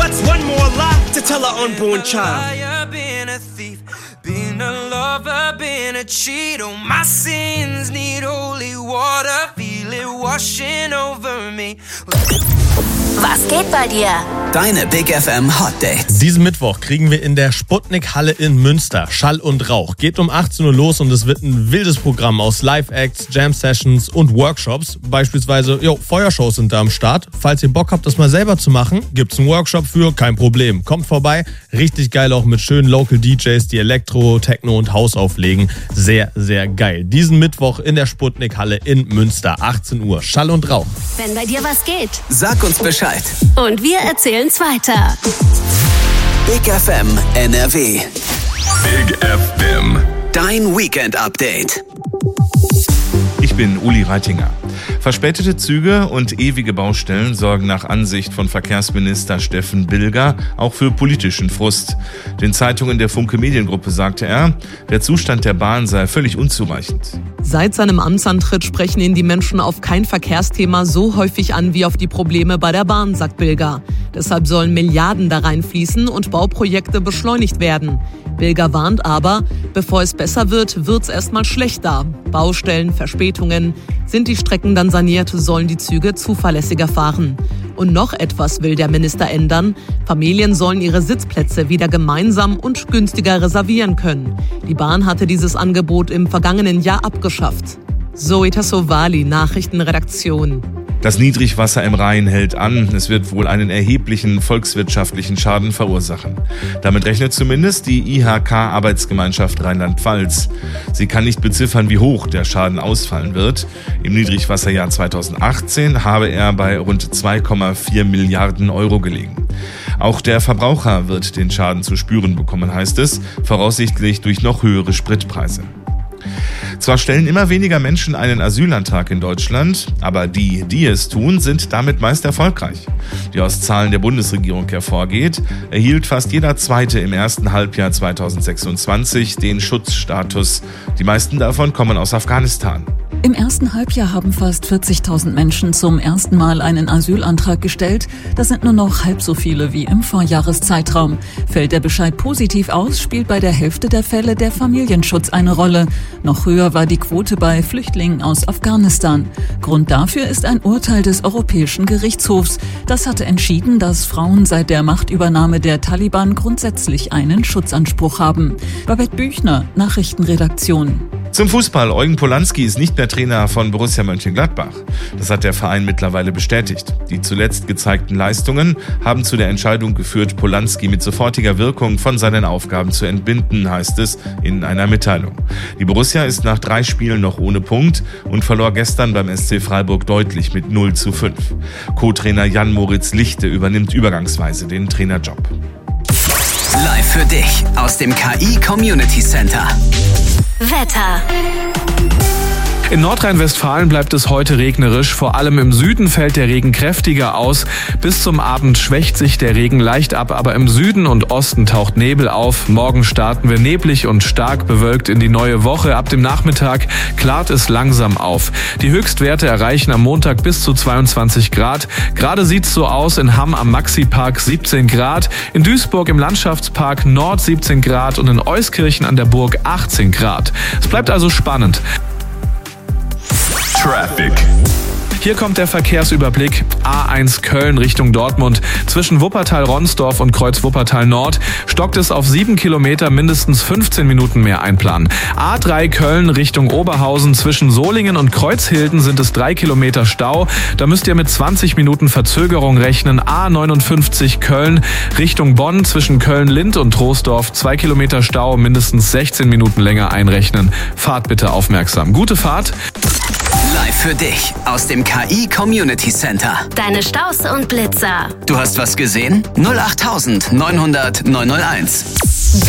What's one more lie to tell our unborn child? Being a thief, being a lover, being a cheat. Oh, my sins need holy water. Feel it washing over me. Was geht bei dir? Deine Big FM Hot Dates. Diesen Mittwoch kriegen wir in der Sputnik-Halle in Münster Schall und Rauch. Geht um 18 Uhr los und es wird ein wildes Programm aus Live-Acts, Jam-Sessions und Workshops. Beispielsweise, Feuershows sind da am Start. Falls ihr Bock habt, das mal selber zu machen, gibt's einen Workshop für, kein Problem. Kommt vorbei, richtig geil auch mit schönen Local DJs, die Elektro, Techno und House auflegen. Sehr, sehr geil. Diesen Mittwoch in der Sputnik-Halle in Münster, 18 Uhr. Schall und Rauch. Wenn bei dir was geht. Sag uns Bescheid. Und wir erzählen's weiter. Big FM NRW. Big FM. Dein Weekend-Update. Ich bin Uli Reitinger. Verspätete Züge und ewige Baustellen sorgen nach Ansicht von Verkehrsminister Steffen Bilger auch für politischen Frust. Den Zeitungen der Funke Mediengruppe sagte er, der Zustand der Bahn sei völlig unzureichend. Seit seinem Amtsantritt sprechen ihn die Menschen auf kein Verkehrsthema so häufig an wie auf die Probleme bei der Bahn, sagt Bilger. Deshalb sollen Milliarden da reinfließen und Bauprojekte beschleunigt werden. Bilger warnt aber, bevor es besser wird, wird's erstmal schlechter. Baustellen, Verspätungen. Sind die Strecken dann saniert, sollen die Züge zuverlässiger fahren. Und noch etwas will der Minister ändern. Familien sollen ihre Sitzplätze wieder gemeinsam und günstiger reservieren können. Die Bahn hatte dieses Angebot im vergangenen Jahr abgeschafft. Zoe Tassovali, Nachrichtenredaktion. Das Niedrigwasser im Rhein hält an. Es wird wohl einen erheblichen volkswirtschaftlichen Schaden verursachen. Damit rechnet zumindest die IHK-Arbeitsgemeinschaft Rheinland-Pfalz. Sie kann nicht beziffern, wie hoch der Schaden ausfallen wird. Im Niedrigwasserjahr 2018 habe er bei rund 2,4 Milliarden Euro gelegen. Auch der Verbraucher wird den Schaden zu spüren bekommen, heißt es, voraussichtlich durch noch höhere Spritpreise. Zwar stellen immer weniger Menschen einen Asylantrag in Deutschland, aber die es tun, sind damit meist erfolgreich. Wie aus Zahlen der Bundesregierung hervorgeht, erhielt fast jeder Zweite im ersten Halbjahr 2026 den Schutzstatus. Die meisten davon kommen aus Afghanistan. Im ersten Halbjahr haben fast 40.000 Menschen zum ersten Mal einen Asylantrag gestellt. Das sind nur noch halb so viele wie im Vorjahreszeitraum. Fällt der Bescheid positiv aus, spielt bei der Hälfte der Fälle der Familienschutz eine Rolle. Noch höher war die Quote bei Flüchtlingen aus Afghanistan. Grund dafür ist ein Urteil des Europäischen Gerichtshofs. Das hatte entschieden, dass Frauen seit der Machtübernahme der Taliban grundsätzlich einen Schutzanspruch haben. Babette Büchner, Nachrichtenredaktion. Zum Fußball. Eugen Polanski ist nicht mehr Trainer von Borussia Mönchengladbach. Das hat der Verein mittlerweile bestätigt. Die zuletzt gezeigten Leistungen haben zu der Entscheidung geführt, Polanski mit sofortiger Wirkung von seinen Aufgaben zu entbinden, heißt es in einer Mitteilung. Die Borussia ist nach 3 Spielen noch ohne Punkt und verlor gestern beim SC Freiburg deutlich mit 0:5. Co-Trainer Jan-Moritz Lichte übernimmt übergangsweise den Trainerjob. Live für dich aus dem KI Community Center. Wetter. In Nordrhein-Westfalen bleibt es heute regnerisch. Vor allem im Süden fällt der Regen kräftiger aus. Bis zum Abend schwächt sich der Regen leicht ab, aber im Süden und Osten taucht Nebel auf. Morgen starten wir neblig und stark bewölkt in die neue Woche. Ab dem Nachmittag klart es langsam auf. Die Höchstwerte erreichen am Montag bis zu 22 Grad. Gerade sieht's so aus: in Hamm am Maxi-Park 17 Grad, in Duisburg im Landschaftspark Nord 17 Grad und in Euskirchen an der Burg 18 Grad. Es bleibt also spannend. Traffic. Hier kommt der Verkehrsüberblick. A1 Köln Richtung Dortmund. Zwischen Wuppertal-Ronsdorf und Kreuz Wuppertal-Nord stockt es auf 7 Kilometer, mindestens 15 Minuten mehr einplanen. A3 Köln Richtung Oberhausen. Zwischen Solingen und Kreuzhilden sind es 3 Kilometer Stau. Da müsst ihr mit 20 Minuten Verzögerung rechnen. A59 Köln Richtung Bonn. Zwischen Köln-Lind und Troisdorf 2 Kilometer Stau, mindestens 16 Minuten länger einrechnen. Fahrt bitte aufmerksam. Gute Fahrt. Live für dich aus dem KI Community Center. Deine Staus und Blitzer. Du hast was gesehen? 08900 901.